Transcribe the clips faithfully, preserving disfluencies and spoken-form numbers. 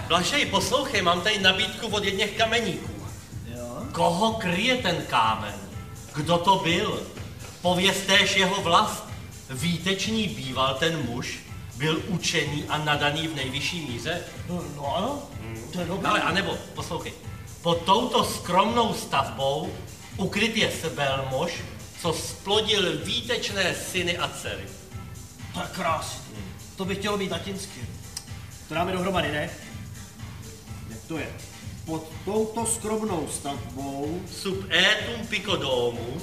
Blažej, poslouchej, mám tady nabídku od jedněch kameníků. Jo? Koho kryje ten kámen? Kdo to byl? Pověztéž jeho vlast. Výtečný býval ten muž, byl učený a nadaný v nejvyšší míře. No, no ano, hmm. to je dobré. Ale anebo, poslouchej, pod touto skromnou stavbou ukryt je sebelmož, co splodil výtečné syny a dcery. To je krásný. Hmm. To by chtělo být latinsky. To dáme dohromady, ne? Jak to je? Pod touto skromnou stavbou sub etum picodomus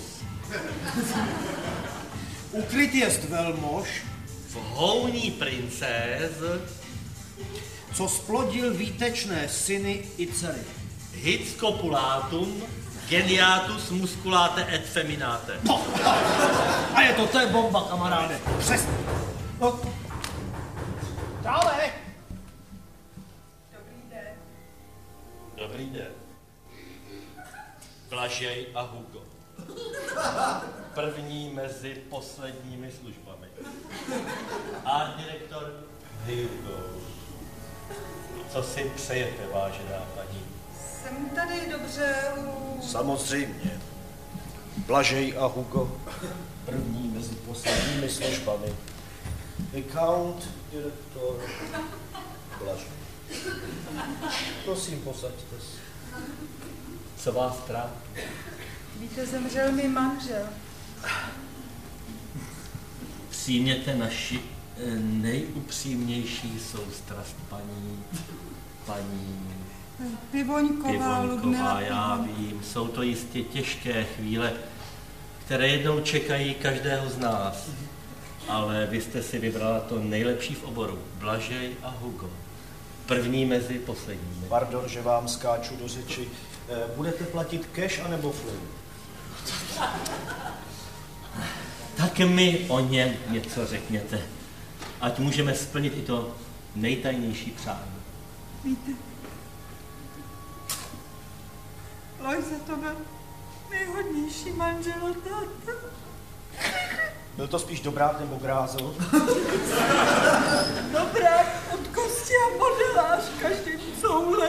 ukryt jest velmož v houní princéz, co splodil výtečné syny i dcery. Hic copulatum geniatus musculate et feminate. No. A je to, to je bomba, kamaráde. Přesně. No. Dále. Dobrý den. Dobrý den. Blažej a Hugo. První mezi posledními službami. A direktor Hugo. Co si přejete, vážená paní? Jsem tady dobře u... Samozřejmě. Blažej a Hugo. První mezi posledními službami. Account, direktor, Blažej. Prosím, posaďte se. Co vás trápí? Víte, zemřel mi manžel. Přijměte naši nejupřímnější soustrast, paní, paní Pivoňková, Ludmila. já vím, jsou to jistě těžké chvíle, které jednou čekají každého z nás. Ale vy jste si vybrala to nejlepší v oboru. Blažej a Hugo. První mezi posledními. Pardon, že vám skáču do řeči. Budete platit cash anebo flow? Tak mi o něm něco řekněte. Ať můžeme splnit i to nejtajnější přání. Víte, Lojza to byl nejhodnější manžel a táta. Byl to spíš dobrák nebo grázl? Dobrák od kosti a modelář každým coule.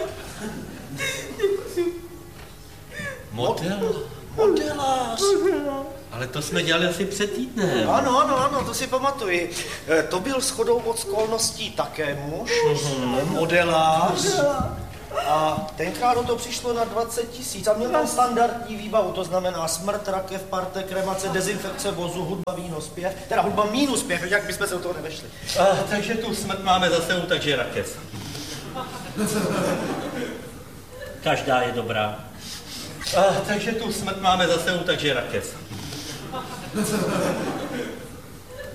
Model? Modelář. Ale to jsme dělali asi před týdnem. Ano, ano, ano, to si pamatuji. To byl shodou okolností také muž, mm-hmm. modelář. A tenkrát do to přišlo na dvacet tisíc a měl tam standardní výbavu, to znamená smrt, rakev, parte, kremace, dezinfekce vozu, hudba, víno, zpěv, teda hudba mínus zpěv, jak bychom se do toho nevešli. A, takže tu smrt máme za sebou, takže rakev. Každá je dobrá. A, takže tu smrt máme za sebou, takže rakev.